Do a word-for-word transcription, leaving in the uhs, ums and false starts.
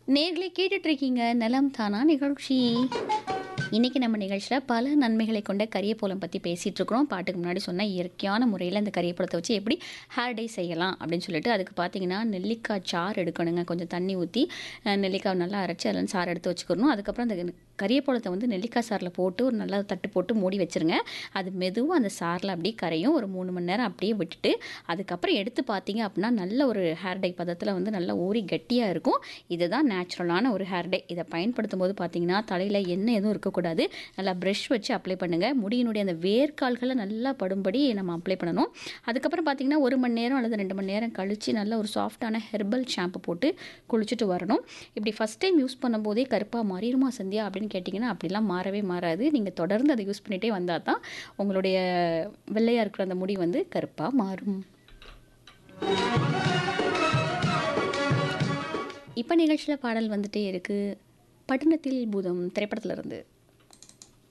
நேர்களே கேட்டுட்டு இருக்கீங்க நலம் தானா நிகழ்ச்சி. இன்னைக்கு நம்ம நிகழ்ச்சியில் பல நன்மைகளை கொண்ட கரியப்பூலம் பற்றி பேசிகிட்டு இருக்கிறோம். பாட்டுக்கு முன்னாடி சொன்ன இயற்கையான முறையில் அந்த கரியப்பூலத்தை வச்சு எப்படி ஹேர் டை செய்யலாம் அப்படின்னு சொல்லிட்டு, அதுக்கு பார்த்தீங்கன்னா நெல்லிக்காய் சாறு எடுக்கணுங்க. கொஞ்சம் தண்ணி ஊற்றி நெல்லிக்காய் நல்லா அரைச்சி அதில் சாறு எடுத்து வச்சுக்கணும். அதுக்கப்புறம் அந்த கரியப்பூலத்தை வந்து நெல்லிக்காய் சாறில் போட்டு ஒரு நல்லா தட்டு போட்டு மூடி வச்சுருங்க. அது மெதுவாக அந்த சாறில் அப்படியே கரையும். ஒரு மூணு மணி நேரம் அப்படியே விட்டுட்டு அதுக்கப்புறம் எடுத்து பார்த்தீங்க அப்படின்னா நல்ல ஒரு ஹேர் டை பதத்தில் வந்து நல்லா ஊறி கட்டியாக இருக்கும். இதுதான் நேச்சுரலான ஒரு ஹேர் டை. இதை பயன்படுத்தும் போது பார்த்தீங்கன்னா தலையில் எண்ணெய் எதுவும் இருக்கக்கூடாது. நல்லா ப்ரஷ் வச்சு அப்ளை பண்ணுங்கள். முடியினுடைய அந்த வேர்க்கால்களை நல்லா படும்படி நம்ம அப்ளை பண்ணணும். அதுக்கப்புறம் பார்த்தீங்கன்னா ஒரு மணி நேரம் அல்லது ரெண்டு மணி நேரம் கழித்து நல்ல ஒரு சாஃப்டான ஹெர்பல் ஷாம்பு போட்டு குளிச்சுட்டு வரணும். இப்படி ஃபஸ்ட் டைம் யூஸ் பண்ணும்போதே கருப்பாக மாறிடுமா சந்தியா அப்படின்னு கேட்டிங்கன்னா அப்படிலாம் மாறவே மாறாது. நீங்கள் தொடர்ந்து அதை யூஸ் பண்ணிகிட்டே வந்தால் தான் உங்களுடைய வெள்ளையாக இருக்கிற அந்த முடி வந்து கருப்பாக மாறும். இப்போ நிகழ்ச்சியில் பாடல் வந்துட்டே இருக்குது. பட்டணத்தில் பூதம் திரைப்படத்தில் இருந்து.